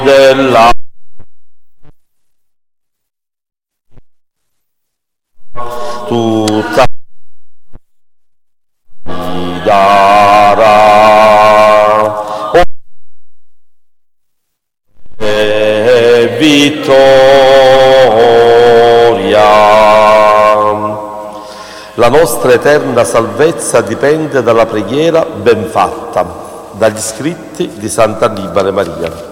della tutta mi darà vittoria. La nostra eterna salvezza dipende dalla preghiera ben fatta, dagli scritti di Sant'Annibale Maria.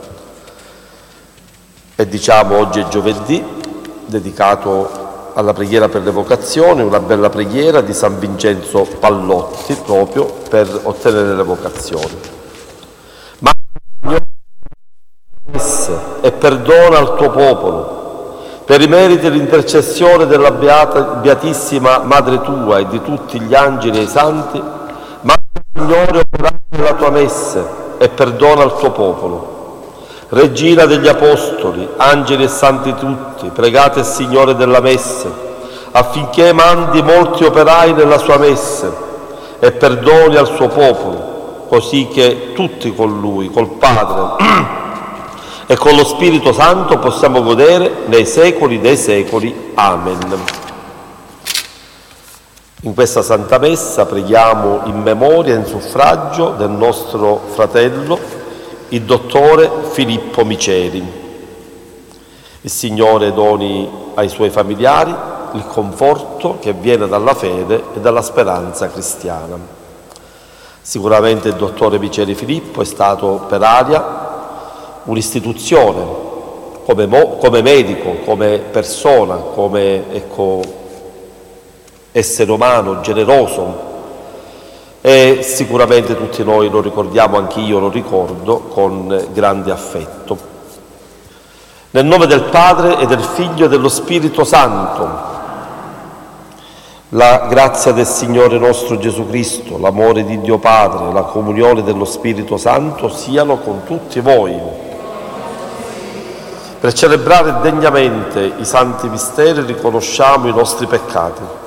E diciamo oggi è giovedì, dedicato alla preghiera per le vocazioni, una bella preghiera di San Vincenzo Pallotti proprio per ottenere le vocazioni. Ma e perdona al tuo popolo, per i meriti e l'intercessione della Beatissima Madre tua e di tutti gli angeli e i santi, ma Signore operare la tua messe e perdona al tuo popolo. Regina degli Apostoli, angeli e santi tutti, pregate il Signore della messe, affinché mandi molti operai nella sua messe e perdoni al suo popolo, così che tutti con Lui, col Padre e con lo Spirito Santo possiamo godere nei secoli dei secoli. Amen. In questa Santa Messa preghiamo in memoria e in suffragio del nostro fratello, il dottore Filippo Miceri. Il Signore doni ai suoi familiari il conforto che viene dalla fede e dalla speranza cristiana. Sicuramente il dottore Miceri Filippo è stato per Aria un'istituzione, come medico, come persona, come essere umano generoso, e sicuramente tutti noi lo ricordiamo, anch'io lo ricordo con grande affetto. Nel nome del Padre e del Figlio e dello Spirito Santo, la grazia del Signore nostro Gesù Cristo, l'amore di Dio Padre, la comunione dello Spirito Santo siano con tutti voi. Per celebrare degnamente i santi misteri riconosciamo i nostri peccati.